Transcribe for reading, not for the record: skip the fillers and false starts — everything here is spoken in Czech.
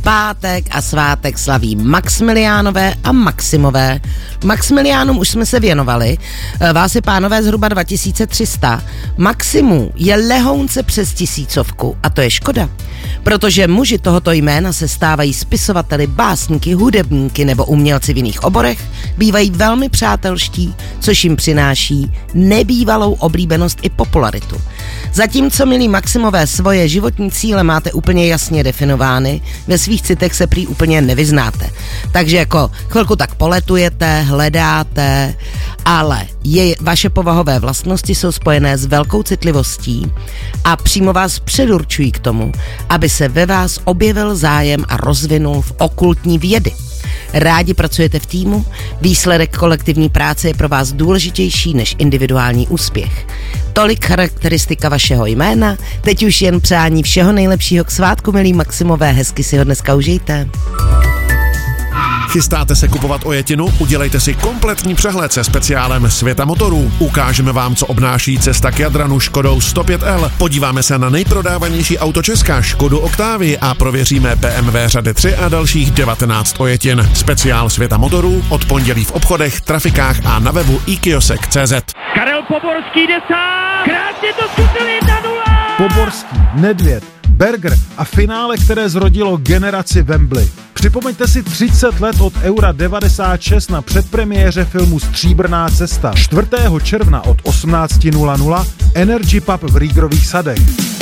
pátek a svátek slaví Maxmiliánové a Maximové. Maxmiliánům už jsme se věnovali, vás je, pánové, zhruba 2300. Maximů je lehounce přes 1000 a to je škoda, protože muži tohoto jména se stávají spisovateli, básníky, hudebníky nebo umělci v jiných oborech, bývají velmi přátelští, což jim přináší nebývalou oblíbenost i popularitu. Zatímco, milí Maximové, svoje životní cíle máte úplně jasně definovány, ve svých citech se prý úplně nevyznáte. Takže jako chvilku tak poletujete, hledáte, ale vaše povahové vlastnosti jsou spojené s velkou citlivostí a přímo vás předurčují k tomu, aby se ve vás objevil zájem a rozvinul v okultní vědy. Rádi pracujete v týmu, výsledek kolektivní práce je pro vás důležitější než individuální úspěch. Tolik charakteristika vašeho jména, teď už jen přání všeho nejlepšího k svátku, milí Maximové, hezky si ho dneska užijte. Chystáte se kupovat ojetinu? Udělejte si kompletní přehled se speciálem Světa motorů. Ukážeme vám, co obnáší cesta k Jadranu Škodou 105L. Podíváme se na nejprodávanější auto Česka, Škodu Octavii, a prověříme BMW řady 3 a dalších 19 ojetin. Speciál Světa motorů od pondělí v obchodech, trafikách a na webu ikiosek.cz. Karel Poborský jde sám! Krásně to zkusil 1-0! Poborský, Nedvěd, Berger a finále, které zrodilo generaci Wembley. Připomeňte si 30 let od Eura 96 na předpremiéře filmu Stříbrná cesta. 4. června od 18:00 Energy Pub v Rýgrových sadech.